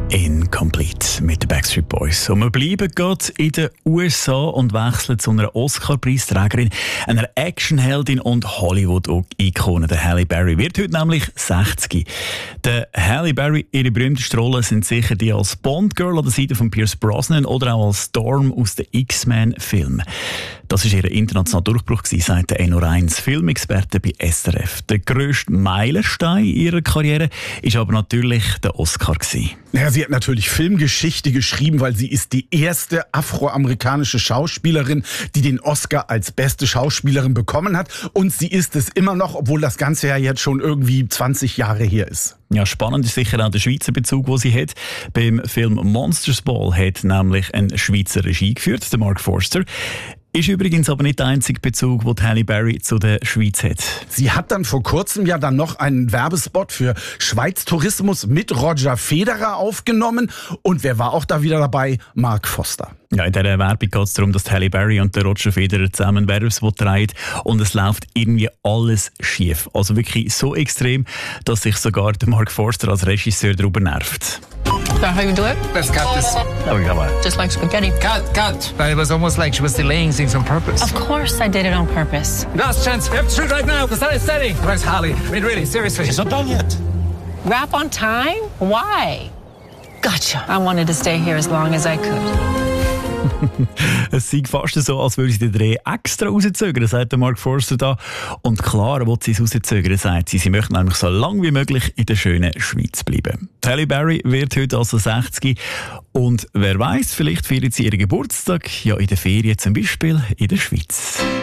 Incomplete mit den Backstreet Boys. Und wir bleiben gerade in den USA und wechseln zu einer Oscar-Preisträgerin, einer Actionheldin und Hollywood-Ikone. Der Halle Berry wird heute nämlich 60. Der Halle Berry, ihre berühmtesten Rollen sind sicher die als Bond-Girl an der Seite von Pierce Brosnan oder auch als Storm aus den X-Men-Filmen. Das war ihr internationaler Durchbruch, sagt der NO1 Filmexperte bei SRF. Der grösste Meilenstein ihrer Karriere war aber natürlich der Oscar. Ja, sie hat natürlich Filmgeschichte geschrieben, weil sie ist die erste afroamerikanische Schauspielerin, die den Oscar als beste Schauspielerin bekommen hat. Und sie ist es immer noch, obwohl das Ganze ja jetzt schon irgendwie 20 Jahre her ist. Ja, spannend ist sicher auch der Schweizer Bezug, den sie hat. Beim Film Monsters Ball hat nämlich ein Schweizer Regie geführt, der Mark Forster. Ist übrigens aber nicht der einzige Bezug, den Halle Berry zu der Schweiz hat. Sie hat dann vor kurzem ja dann noch einen Werbespot für Schweiz Tourismus mit Roger Federer aufgenommen. Und wer war auch da wieder dabei? Mark Forster. Ja, in dieser Werbung geht es darum, dass Halle Berry und der Roger Federer zusammen einen Werbespot drehen und es läuft irgendwie alles schief. Also wirklich so extrem, dass sich sogar der Mark Forster als Regisseur darüber nervt. Is that how you do it? Let's cut this. Oh, come on. Just like spaghetti. Cut. But it was almost like she was delaying things on purpose. Of course I did it on purpose. Last chance. We have to shoot right now. The sun is setting. Where's Holly? I mean, really, seriously. She's not done yet. Wrap on time? Why? Gotcha. I wanted to stay here as long as I could. Es sieht fast so, als würde sie den Dreh extra rauszögern, sagt der Mark Forster da. Und klar, will sie es rauszögern, sagt sie. Sie möchte nämlich so lange wie möglich in der schönen Schweiz bleiben. Halle Berry wird heute also 60. Und wer weiß, vielleicht feiert sie ihren Geburtstag ja in den Ferien, zum Beispiel in der Schweiz.